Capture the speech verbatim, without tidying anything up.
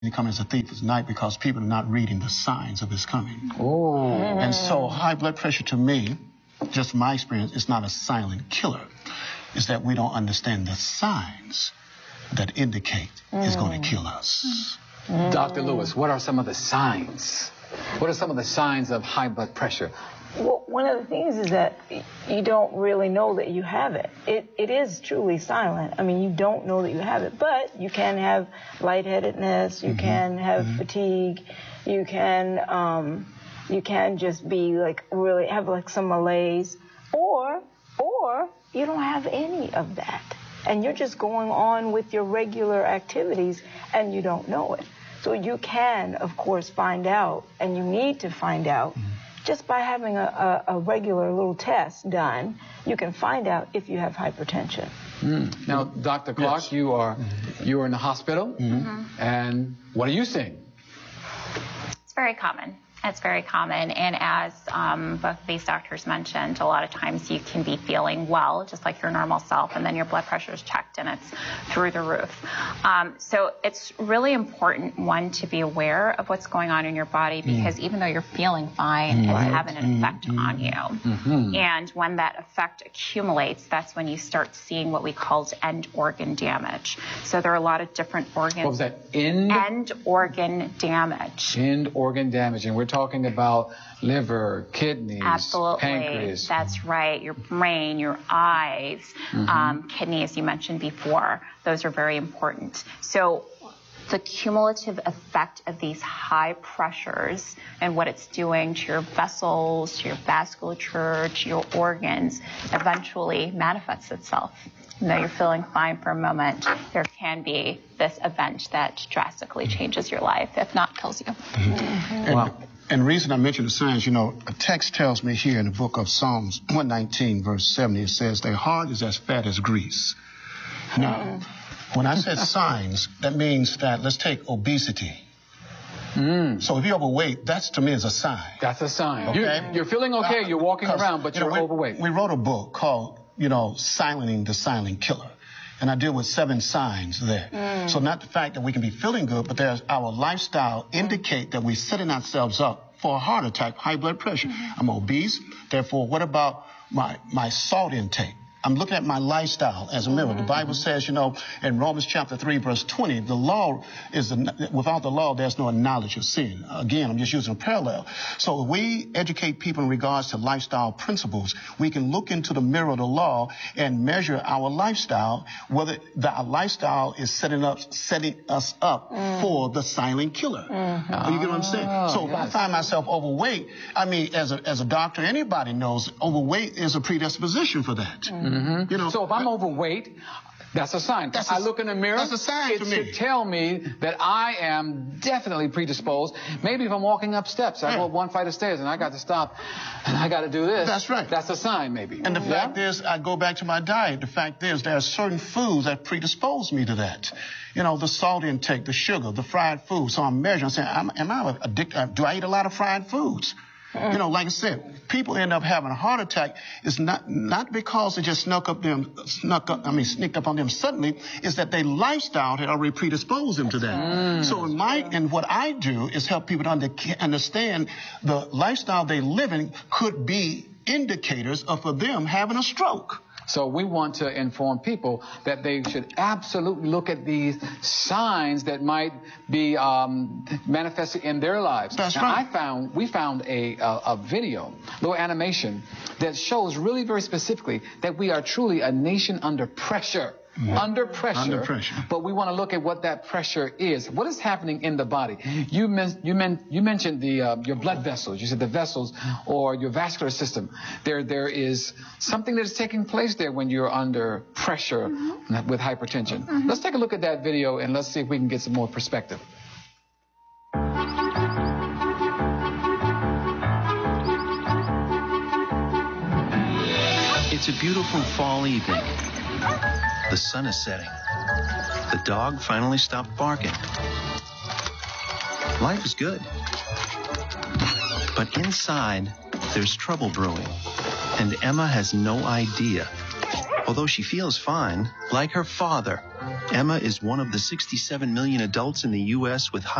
He comes as a thief at night because people are not reading the signs of his coming. Oh. And so high blood pressure to me, just my experience, is not a silent killer. It's that we don't understand the signs that indicate mm. it's going to kill us. Mm. Doctor Lewis, what are some of the signs? What are some of the signs of high blood pressure? Well, one of the things is that you don't really know that you have it. It it is truly silent. I mean, you don't know that you have it, but you can have lightheadedness, you mm-hmm. can have mm-hmm. fatigue, you can um, you can just be like really have like some malaise, or or you don't have any of that, and you're just going on with your regular activities and you don't know it. So you can, of course, find out, and you need to find out. Mm-hmm. Just by having a, a, a regular little test done, you can find out if you have hypertension. Mm. Now, Doctor Clark, yes. you are you are in the hospital, mm-hmm. and what are you seeing? It's very common. It's very common, and as um, both of these doctors mentioned, a lot of times you can be feeling well, just like your normal self, and then your blood pressure is checked and it's through the roof. Um, so it's really important, one, to be aware of what's going on in your body, because mm. even though you're feeling fine, mm. it's having an effect mm. on you. Mm-hmm. And when that effect accumulates, that's when you start seeing what we call end organ damage. So there are a lot of different organs. What was that? End? End organ damage. End organ damage, and we're talking about liver, kidneys, Absolutely. pancreas. That's right. Your brain, your eyes, mm-hmm. um, kidneys, you mentioned before. Those are very important. So the cumulative effect of these high pressures and what it's doing to your vessels, to your vasculature, to your organs, eventually manifests itself. Even though you're feeling fine for a moment, there can be this event that drastically changes your life, if not kills you. Mm-hmm. And, wow. and the reason I mention the signs, you know, a text tells me here in the book of Psalms one nineteen, verse seventy, it says, their heart is as fat as grease. Now, when I said signs, that means that, let's take obesity. Mm. So if you're overweight, that's to me is a sign. That's a sign. Okay? You're, you're feeling okay, you're walking around, but you're you know, we, overweight. We wrote a book called, you know, Silencing the Silent Killer. And I deal with seven signs there. Mm. So not the fact that we can be feeling good, but there's our lifestyle indicate that we're setting ourselves up for a heart attack, high blood pressure. Mm-hmm. I'm obese. Therefore, what about my, my salt intake? I'm looking at my lifestyle as a mirror. Mm-hmm. The Bible says, you know, in Romans chapter three, verse twenty, the law is, the, without the law, there's no knowledge of sin. Again, I'm just using a parallel. So if we educate people in regards to lifestyle principles, we can look into the mirror of the law and measure our lifestyle, whether the, our lifestyle is setting up, setting us up mm. for the silent killer. Mm-hmm. You get what I'm saying? Oh, so yes. if I find myself overweight, I mean, as a, as a doctor, anybody knows overweight is a predisposition for that. Mm. Mm-hmm. You know, so if I'm overweight, that's a sign. That's I a, look in the mirror, that's a sign it to me. should tell me that I am definitely predisposed. Maybe if I'm walking up steps, I yeah. go up one flight of stairs and I got to stop and I got to do this. That's right. That's a sign, maybe. And the yeah? fact is, I go back to my diet. The fact is, there are certain foods that predispose me to that. You know, the salt intake, the sugar, the fried food. So I'm measuring. I'm saying, am, am I addicted? Do I eat a lot of fried foods? You know, like I said, people end up having a heart attack. It's not not because it just snuck up them, snuck up. I mean, sneaked up on them suddenly. Is that their lifestyle had already predisposed them to that. Mm. So in my and what I do is help people to under, understand the lifestyle they live in could be indicators of for them having a stroke. So we want to inform people that they should absolutely look at these signs that might be um, manifested in their lives. That's now, right. I found, we found a, a, a video, a little animation that shows really very specifically that we are truly a nation under pressure. Mm-hmm. Under pressure, Under pressure. But we want to look at what that pressure is. What is happening in the body? You men, you men, you mentioned the uh, your blood vessels. You said the vessels or your vascular system. There, there is something that is taking place there when you're under pressure mm-hmm. with hypertension. Mm-hmm. Let's take a look at that video and let's see if we can get some more perspective. It's a beautiful fall evening. The sun is setting. The dog finally stopped barking. Life is good. But inside, there's trouble brewing. And Emma has no idea. Although she feels fine, like her father, Emma is one of the sixty-seven million adults in the U S with high